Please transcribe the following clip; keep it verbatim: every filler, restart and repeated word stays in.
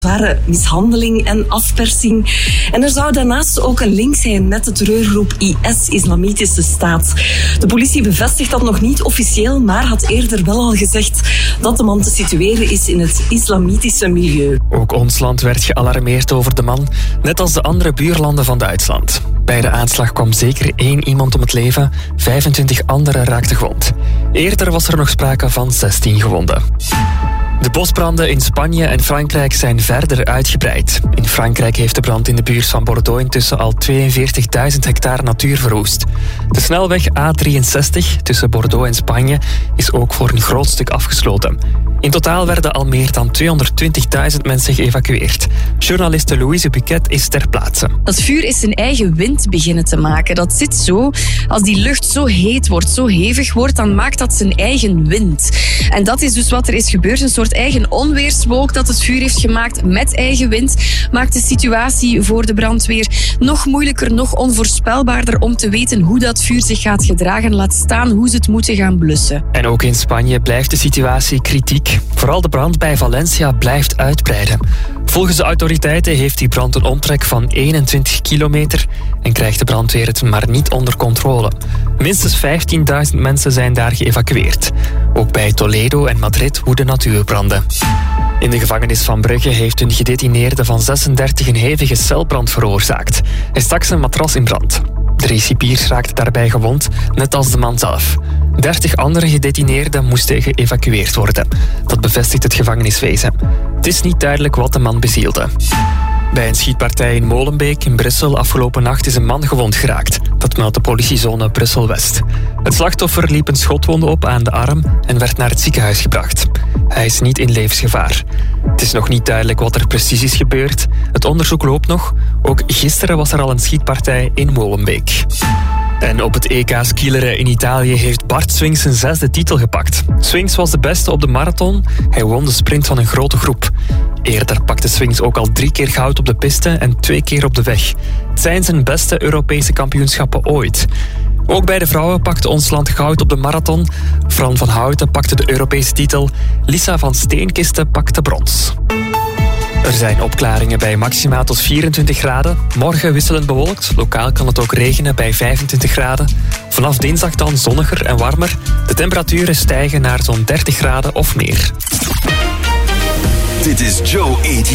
zware mishandeling en afpersing. En er zou daarnaast ook een link zijn met de terreurgroep I S, Islamitische Staat. De politie bevestigt dat nog niet officieel, maar had eerder wel al gezegd dat de man te situeren is in het islamitische milieu. Ook ons land werd gealarmeerd over de man, net als de andere buurlanden van Duitsland. Bij de aanslag kwam zeker één iemand om het leven, vijfentwintig anderen raakten gewond. Eerder was er nog sprake van zestien gewonden. De bosbranden in Spanje en Frankrijk zijn verder uitgebreid. In Frankrijk heeft de brand in de buurt van Bordeaux intussen al tweeënveertigduizend hectare natuur verwoest. De snelweg A drieënzestig tussen Bordeaux en Spanje is ook voor een groot stuk afgesloten. In totaal werden al meer dan tweehonderdtwintigduizend mensen geëvacueerd. Journaliste Louise Buquet is ter plaatse. Dat vuur is zijn eigen wind beginnen te maken. Dat zit zo. Als die lucht zo heet wordt, zo hevig wordt, dan maakt dat zijn eigen wind. En dat is dus wat er is gebeurd. Een soort eigen onweerswolk dat het vuur heeft gemaakt met eigen wind, maakt de situatie voor de brandweer nog moeilijker, nog onvoorspelbaarder om te weten hoe dat vuur zich gaat gedragen, laat staan hoe ze het moeten gaan blussen. En ook in Spanje blijft de situatie kritiek. Vooral de brand bij Valencia blijft uitbreiden. Volgens de autoriteiten heeft die brand een omtrek van eenentwintig kilometer en krijgt de brandweer het maar niet onder controle. Minstens vijftienduizend mensen zijn daar geëvacueerd. Ook bij Toledo en Madrid woeden natuurbranden. In de gevangenis van Brugge heeft een gedetineerde van zesendertig een hevige celbrand veroorzaakt. Hij stak zijn matras in brand. Drie cipiers raakten daarbij gewond, net als de man zelf. Dertig andere gedetineerden moesten geëvacueerd worden. Dat bevestigt het gevangeniswezen. Het is niet duidelijk wat de man bezielde. Bij een schietpartij in Molenbeek in Brussel afgelopen nacht is een man gewond geraakt. Dat meldt de politiezone Brussel-West. Het slachtoffer liep een schotwonde op aan de arm en werd naar het ziekenhuis gebracht. Hij is niet in levensgevaar. Het is nog niet duidelijk wat er precies is gebeurd. Het onderzoek loopt nog. Ook gisteren was er al een schietpartij in Molenbeek. En op het E K skileren in Italië heeft Bart Swings zijn zesde titel gepakt. Swings was de beste op de marathon. Hij won de sprint van een grote groep. Eerder pakte Swings ook al drie keer goud op de piste en twee keer op de weg. Het zijn zijn beste Europese kampioenschappen ooit. Ook bij de vrouwen pakte ons land goud op de marathon. Fran van Houten pakte de Europese titel. Lisa van Steenkisten pakte brons. Er zijn opklaringen bij maxima tot vierentwintig graden. Morgen wisselend bewolkt. Lokaal kan het ook regenen bij vijfentwintig graden. Vanaf dinsdag dan zonniger en warmer. De temperaturen stijgen naar zo'n dertig graden of meer. Dit is Joe A T